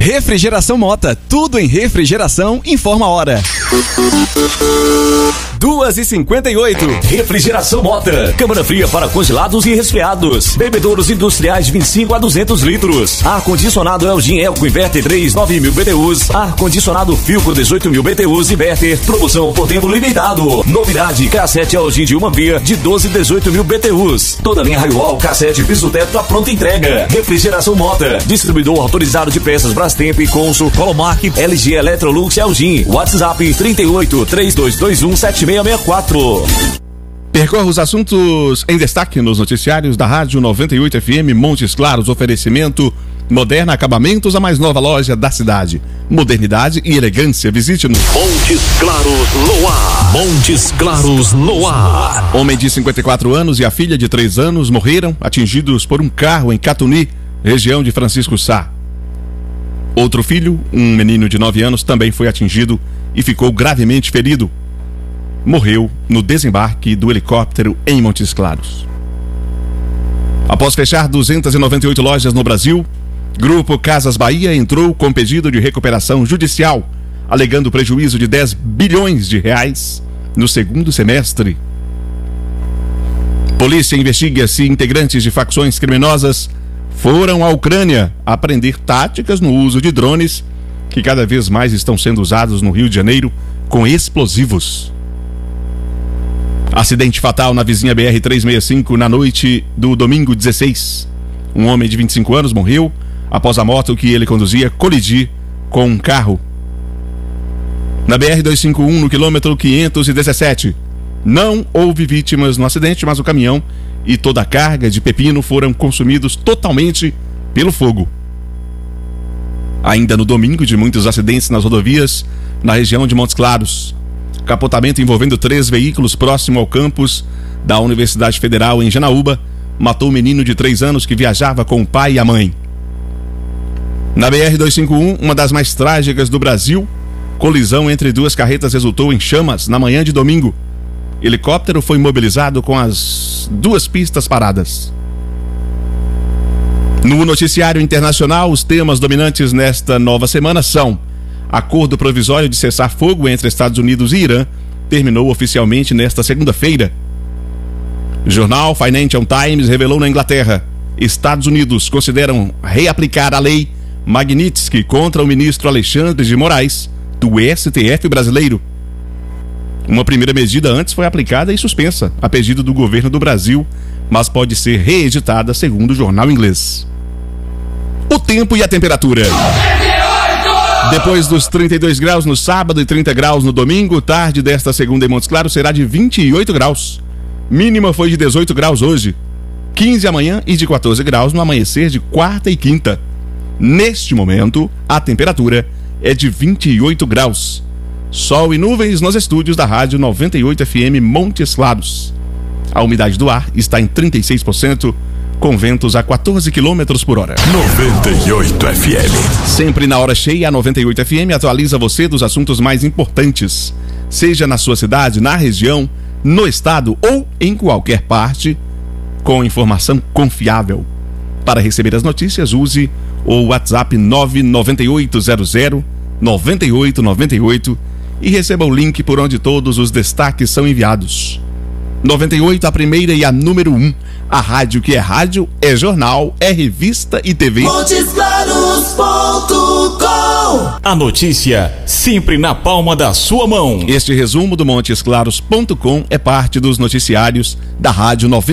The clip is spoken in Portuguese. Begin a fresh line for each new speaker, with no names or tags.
Refrigeração Mota, tudo em refrigeração, informa a hora. 2h58.
Refrigeração Mota, câmara fria para congelados e resfriados, bebedouros industriais de 25 a 200 litros, ar-condicionado Elgin Elco Inverter 3, 9.000 BTUs, ar-condicionado Filco 18.000 BTUs Inverter, promoção por tempo limitado. Novidade, cassete Elgin de uma via de 12 e 18.000 BTUs. Toda linha Raiol, cassete, piso teto, a pronta entrega. Refrigeração Mota, distribuidor autorizado de peças Brastemp, Consul, Colomark, LG, Electrolux e Elgin. WhatsApp 38 3221 7664.
Percorra os assuntos em destaque nos noticiários da Rádio 98 FM Montes Claros. Oferecimento Moderna Acabamentos, a mais nova loja da cidade. Modernidade e elegância. Visite-nos.
Montes Claros no ar. Montes Claros no ar.
Homem de 54 anos e a filha de 3 anos morreram atingidos por um carro em Catuni, região de Francisco Sá. Outro filho, um menino de 9 anos, também foi atingido e ficou gravemente ferido. Morreu no desembarque do helicóptero em Montes Claros. Após fechar 298 lojas no Brasil, Grupo Casas Bahia entrou com pedido de recuperação judicial, alegando prejuízo de 10 bilhões de reais no segundo semestre. Polícia investiga se integrantes de facções criminosas foram à Ucrânia aprender táticas no uso de drones, que cada vez mais estão sendo usados no Rio de Janeiro com explosivos. Acidente fatal na vizinha BR-365 na noite do domingo 16. Um homem de 25 anos morreu após a moto que ele conduzia colidir com um carro. Na BR-251, no quilômetro 517, não houve vítimas no acidente, mas o caminhão e toda a carga de pepino foram consumidos totalmente pelo fogo. Ainda no domingo, de muitos acidentes nas rodovias na região de Montes Claros. Capotamento envolvendo 3 veículos próximo ao campus da Universidade Federal em Janaúba matou um menino de 3 anos que viajava com o pai e a mãe. Na BR-251, uma das mais trágicas do Brasil, colisão entre 2 carretas resultou em chamas na manhã de domingo. Helicóptero foi mobilizado com as 2 pistas paradas. No noticiário internacional, os temas dominantes nesta nova semana são: acordo provisório de cessar-fogo entre Estados Unidos e Irã terminou oficialmente nesta segunda-feira. O jornal Financial Times revelou na Inglaterra: Estados Unidos consideram reaplicar a lei Magnitsky contra o ministro Alexandre de Moraes, do STF brasileiro. Uma primeira medida antes foi aplicada e suspensa, a pedido do governo do Brasil, mas pode ser reeditada, segundo o jornal inglês. O tempo e a temperatura. Depois dos 32 graus no sábado e 30 graus no domingo, tarde desta segunda em Montes Claros será de 28 graus. Mínima foi de 18 graus hoje, 15 amanhã e de 14 graus no amanhecer de quarta e quinta. Neste momento, a temperatura é de 28 graus. Sol e nuvens nos estúdios da Rádio 98 FM Montes Claros. A umidade do ar está em 36%. Com ventos a 14 km por hora.
98 FM.
Sempre na hora cheia, a 98 FM atualiza você dos assuntos mais importantes. Seja na sua cidade, na região, no estado ou em qualquer parte, com informação confiável. Para receber as notícias, use o WhatsApp 99800-9898 e receba o link por onde todos os destaques são enviados. 98, a primeira e a número 1. A rádio que é rádio, é jornal, é revista e TV.
MontesClaros.com.
A notícia sempre na palma da sua mão.
Este resumo do MontesClaros.com é parte dos noticiários da Rádio 98.